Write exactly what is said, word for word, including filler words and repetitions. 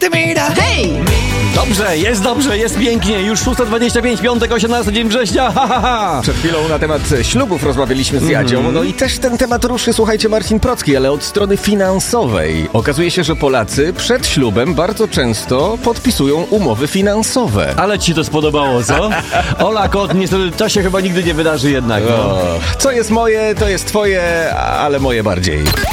Hej! Dobrze, jest dobrze, jest pięknie. Już szósta dwadzieścia pięć, piątek, osiemnasty dzień września. Ha, ha, ha. Przed chwilą na temat ślubów rozmawialiśmy z Jadzią. No i też ten temat ruszy, słuchajcie, Marcin Procki, ale od strony finansowej. Okazuje się, że Polacy przed ślubem bardzo często podpisują umowy finansowe. Ale ci to spodobało, co? Ola Kot, niestety to się chyba nigdy nie wydarzy jednak. No. O, co jest moje, to jest twoje, ale moje bardziej.